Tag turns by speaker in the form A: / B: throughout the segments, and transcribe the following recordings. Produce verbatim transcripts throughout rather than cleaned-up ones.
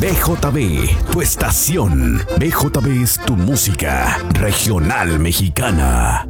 A: B J B, tu estación. B J B es tu música regional mexicana.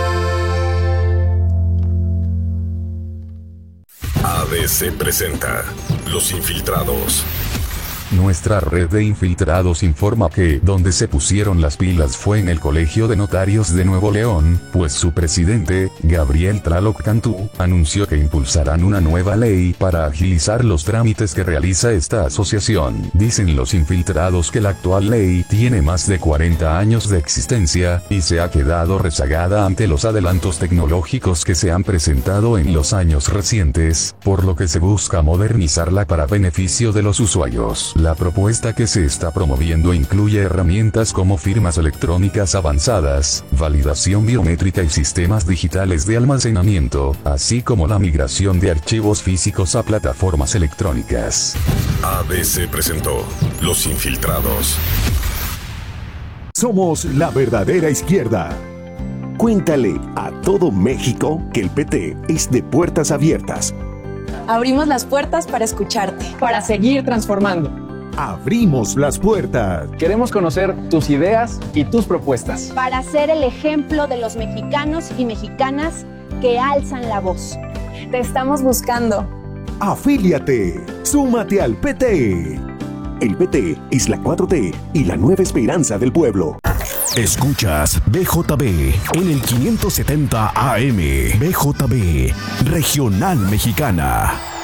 B: A B C presenta Los Infiltrados.
C: Nuestra red de infiltrados informa que donde se pusieron las pilas fue en el Colegio de Notarios de Nuevo León, pues su presidente, Gabriel Tlaloc Cantú, anunció que impulsarán una nueva ley para agilizar los trámites que realiza esta asociación. Dicen los infiltrados que la actual ley tiene más de cuarenta años de existencia, y se ha quedado rezagada ante los adelantos tecnológicos que se han presentado en los años recientes, por lo que se busca modernizarla para beneficio de los usuarios. La propuesta que se está promoviendo incluye herramientas como firmas electrónicas avanzadas, validación biométrica y sistemas digitales de almacenamiento, así como la migración de archivos físicos a plataformas electrónicas.
B: A B C presentó Los Infiltrados.
D: Somos la verdadera izquierda. Cuéntale a todo México que el P T es de puertas abiertas.
E: Abrimos las puertas para escucharte,
F: para seguir transformando.
D: Abrimos las puertas.
F: Queremos conocer tus ideas y tus propuestas.
G: Para ser el ejemplo de los mexicanos y mexicanas que alzan la voz.
E: Te estamos buscando.
D: Afíliate. Súmate al P T. El P T es la cuatro T y la nueva esperanza del pueblo.
A: Escuchas B J B en el quinientos setenta A M. B J B, Regional Mexicana.